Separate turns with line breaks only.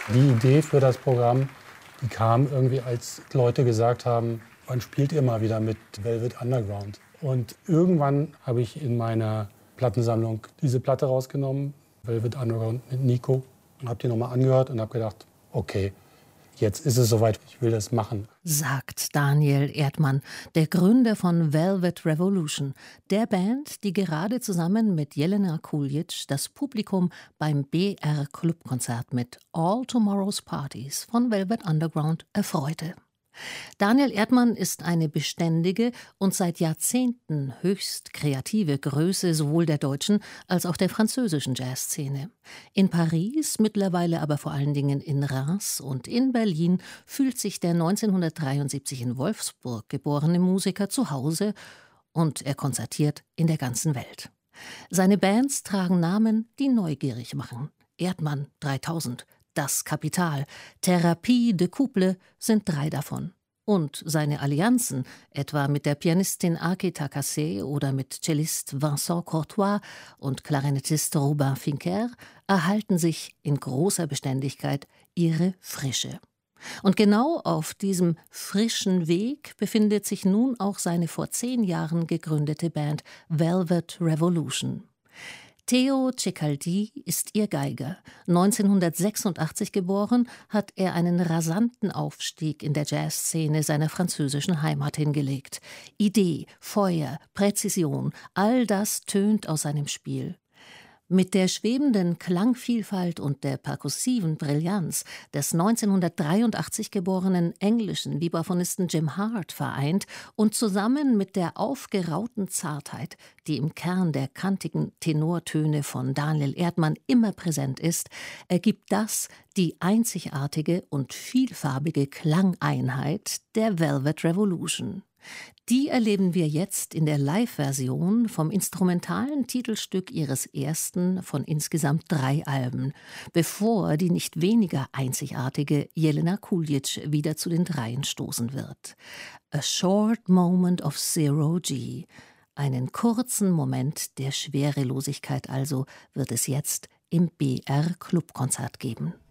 Die Idee für das Programm, die kam irgendwie, als Leute gesagt haben, wann spielt ihr mal wieder mit Velvet Underground? Und irgendwann habe ich in meiner Plattensammlung diese Platte rausgenommen, Velvet Underground mit Nico, und habe die nochmal angehört und habe gedacht, okay, jetzt ist es soweit, ich will das machen.
Sagt Daniel Erdmann, der Gründer von Velvet Revolution, der Band, die gerade zusammen mit Jelena Kuljic das Publikum beim BR Clubkonzert mit All Tomorrow's Parties von Velvet Underground erfreute. Daniel Erdmann ist eine beständige und seit Jahrzehnten höchst kreative Größe sowohl der deutschen als auch der französischen Jazzszene. In Paris, mittlerweile aber vor allen Dingen in Reims und in Berlin, fühlt sich der 1973 in Wolfsburg geborene Musiker zu Hause und er konzertiert in der ganzen Welt. Seine Bands tragen Namen, die neugierig machen. Erdmann 3000, Das Kapital, Thérapie de Couple sind 3 davon. Und seine Allianzen, etwa mit der Pianistin Akita Kassé oder mit Cellist Vincent Courtois und Klarinettist Robin Fincker, erhalten sich in großer Beständigkeit ihre Frische. Und genau auf diesem frischen Weg befindet sich nun auch seine vor 10 Jahren gegründete Band Velvet Revolution. Theo Ceccaldi ist ihr Geiger. 1986 geboren, hat er einen rasanten Aufstieg in der Jazzszene seiner französischen Heimat hingelegt. Idee, Feuer, Präzision, all das tönt aus seinem Spiel. Mit der schwebenden Klangvielfalt und der perkussiven Brillanz des 1983 geborenen englischen Vibraphonisten Jim Hart vereint und zusammen mit der aufgerauten Zartheit, die im Kern der kantigen Tenortöne von Daniel Erdmann immer präsent ist, ergibt das die einzigartige und vielfarbige Klangeinheit der Velvet Revolution. Die erleben wir jetzt in der Live-Version vom instrumentalen Titelstück ihres ersten von insgesamt 3 Alben, bevor die nicht weniger einzigartige Jelena Kuljic wieder zu den Dreien stoßen wird. A Short Moment of Zero G. Einen kurzen Moment der Schwerelosigkeit also wird es jetzt im BR Clubkonzert geben.